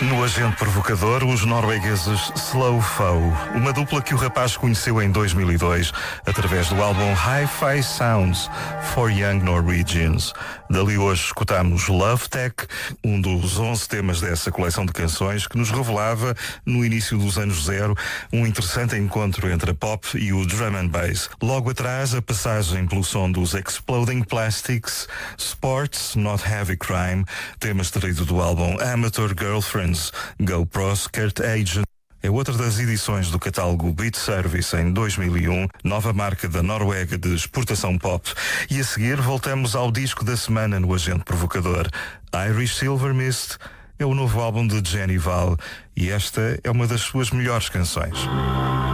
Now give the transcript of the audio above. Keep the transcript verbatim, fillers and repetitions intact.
No Agente Provocador, os noruegueses Slow Foe, uma dupla que o rapaz conheceu em dois mil e dois através do álbum Hi-Fi Sounds for Young Norwegians. Dali hoje escutamos Love Tech, um dos onze temas dessa coleção de canções que nos revelava, no início dos anos zero, um interessante encontro entre a pop e o drum and bass. Logo atrás, a passagem pelo som dos Exploding Plastics, Sports Not Heavy Crime, tema extraído do álbum Amateur Girlfriends, GoPro Skirt Agent. É outra das edições do catálogo Beat Service em dois mil e um, nova marca da Noruega de exportação pop. E a seguir voltamos ao disco da semana no Agente Provocador. Irish Silver Mist é o novo álbum de Jenny Val e esta é uma das suas melhores canções.